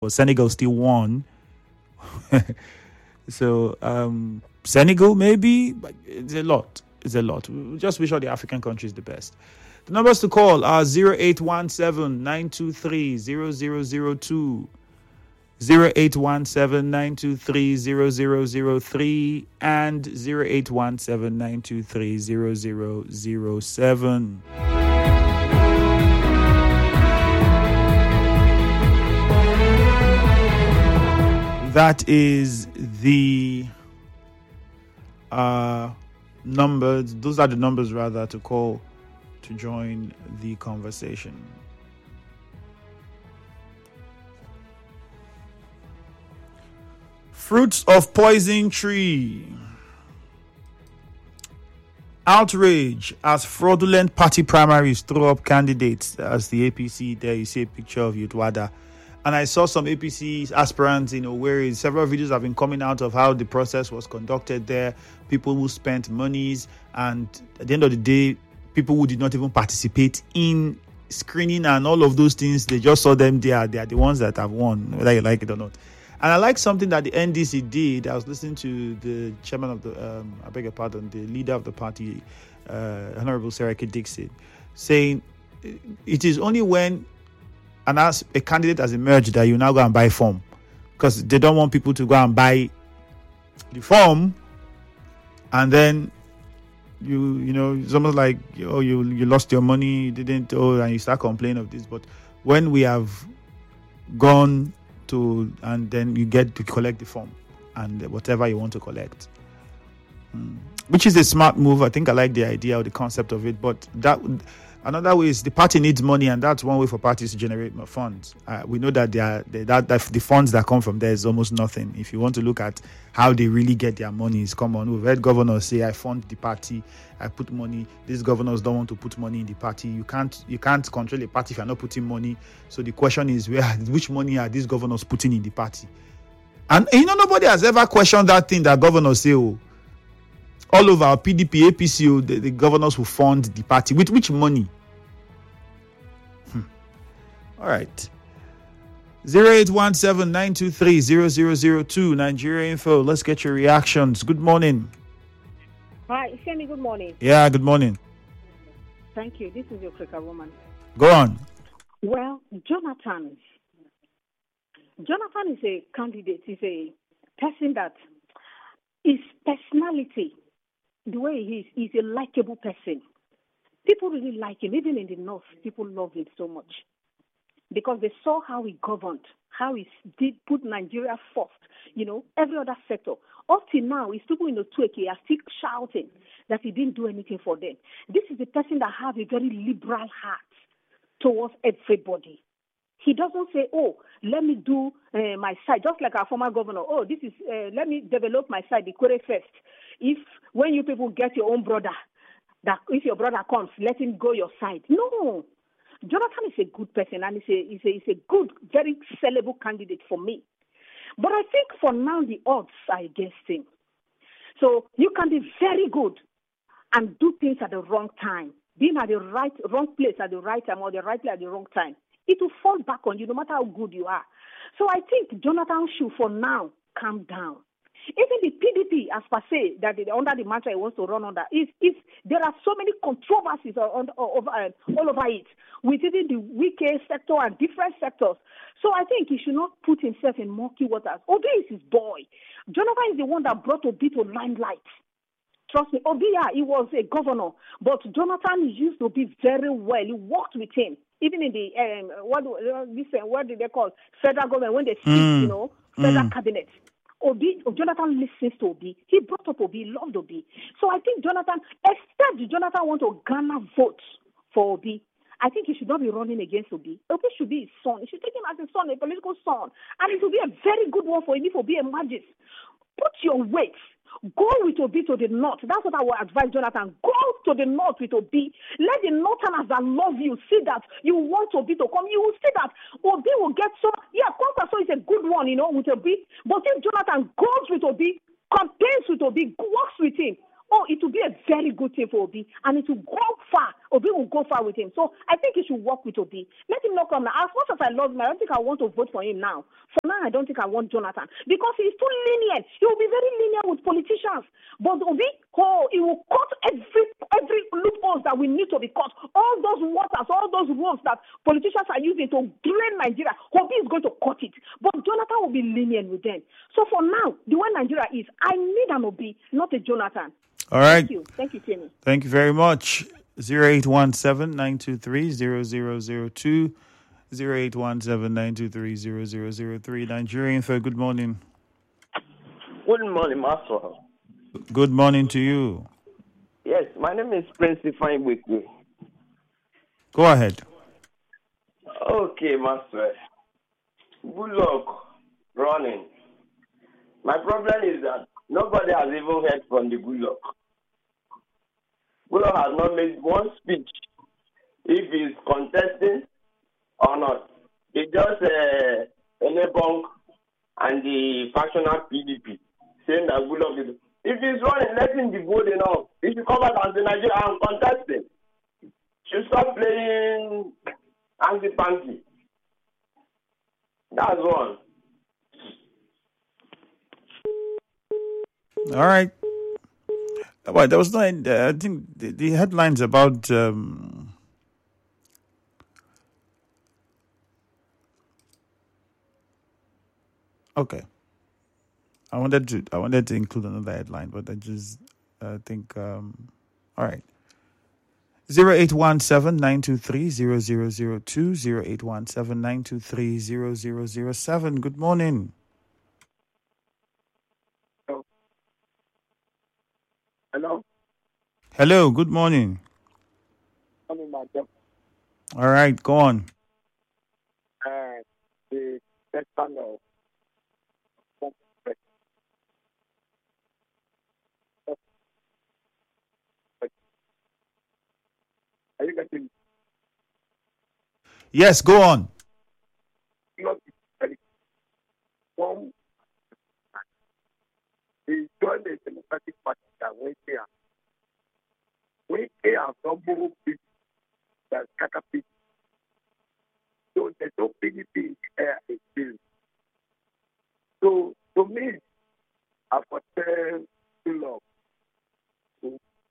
But Senegal still won. So Senegal maybe, but it's a lot. It's a lot. We just wish all the African countries the best. The numbers to call are 0817-923-0002, 0817-923-0003, and 0817-923-0007. That is the numbers. Those are the numbers, rather, to call to join the conversation. Fruits of poison tree. Outrage as fraudulent party primaries throw up candidates as the APC. There you see a picture of Yutwada. And I saw some APC aspirants, where several videos have been coming out of how the process was conducted there. People who spent monies, and at the end of the day, people who did not even participate in screening and all of those things, they just saw them there. They are the ones that have won, whether you like it or not. And I like something that the NDC did. I was listening to the chairman of the, the leader of the party, Honorable Sereke Dixon, saying it is only when as a candidate has emerged that you now go and buy form, because they don't want people to go and buy the form and then it's almost like you lost your money, you didn't, and you start complaining of this. But when we have gone to, and then you get to collect the form and whatever you want to collect, which is a smart move. I think I like the idea or the concept of it, but another way is the party needs money, and that's one way for parties to generate more funds. We know that the funds that come from there is almost nothing. If you want to look at how they really get their monies, come on. We've heard governors say, I fund the party, I put money. These governors don't want to put money in the party. You can't control a party if you're not putting money. So the question is, which money are these governors putting in the party? And nobody has ever questioned that thing that governors say, all over PDP, APC, the governors who fund the party. With which money? All right. 0817-923-0002, Nigeria Info. Let's get your reactions. Good morning. Hi, Shemi, good morning. Yeah, good morning. Thank you. This is your Africa woman. Go on. Well, Jonathan is a candidate. He's a person that his personality, the way he is, he's a likable person. People really like him. Even in the north, people love him so much because they saw how he governed, how he did put Nigeria first, every other sector. Up till now, his people in the Tweke are still shouting that he didn't do anything for them. This is a person that has a very liberal heart towards everybody. He doesn't say, let me do my side, just like our former governor. Let me develop my side, the Kwere first. When you people get your own brother, that if your brother comes, let him go your side. No. Jonathan is a good person, and he's a good, very sellable candidate for me. But I think for now, the odds are against him. So you can be very good and do things at the wrong time, being at the wrong place at the right time or the right place at the wrong time. It will fall back on you no matter how good you are. So I think Jonathan should, for now, calm down. Even the PDP, as per se, that under the mantra he wants to run under, there are so many controversies all over it, with even the weakest sector and different sectors. So I think he should not put himself in murky waters. Obi is his boy. Jonathan is the one that brought Obi to limelight. Trust me, Obi, he was a governor, but Jonathan used Obi very well. He worked with him, even in the what do they call federal government when they speak, federal cabinet. Jonathan listens to Obi. He brought up Obi, loved Obi. So I think Jonathan want to garner votes for Obi, I think he should not be running against Obi. Obi should be his son. He should take him as a son, a political son. And it will be a very good one for him if Obi emerges. Put your weight. Go with Obi to the north. That's what I would advise Jonathan. Go to the north with Obi. Let the northerners that love you see that you want Obi to come. You will see that Obi will get so. Yeah, Kwankwaso is a good one, with Obi. But if Jonathan goes with Obi, campaigns with Obi, works with him, it will be a very good thing for Obi. And it will go far Obi will go far with him. So I think he should work with Obi. Let him not come now. As much as I love him, I don't think I want to vote for him now. For now, I don't think I want Jonathan because he's too lenient. He will be very lenient with politicians. But Obi, he will cut every loopholes that we need to be cut. All those waters, all those roads that politicians are using to drain Nigeria, Obi is going to cut it. But Jonathan will be lenient with them. So for now, the way Nigeria is, I need an Obi, not a Jonathan. All right. Thank you. Thank you, Timmy. Thank you very much. 0817-923-0002. 0817-923-0003. Nigerian Fair, good morning. Good morning, Master. Good morning to you. Yes, my name is Prince Ifeanyi Wiki. Go ahead. Okay, Master. Good luck running. My problem is that nobody has even heard from the Good luck. Good luck has not made one speech if he's contesting or not. He just enable and the factional PDP saying that Good luck is. If he's running, let him be good enough. He should come out and say, Nigeria, I'm contesting. Should stop playing anti-panty. That's one. All right. Well, there was no. I think the headlines about. Okay. I wanted to include another headline, but I just think. All right. 0817-923-0002. 0817-923-0007. Good morning. Hello. Hello. Good morning. All right. Go on. The best panel. Are you getting? Yes. Go on. One. He joined the Democratic Party that went here. We have double people that caterpillar. So there's no PDP here again. So to me, I would tell too long to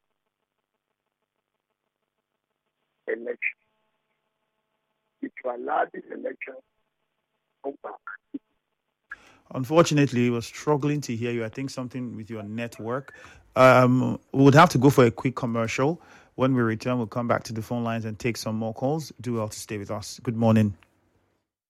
election. If you allow this election, come back. Unfortunately, we were struggling to hear you. I think something with your network. We would have to go for a quick commercial. When we return, we'll come back to the phone lines and take some more calls. Do well to stay with us. Good morning.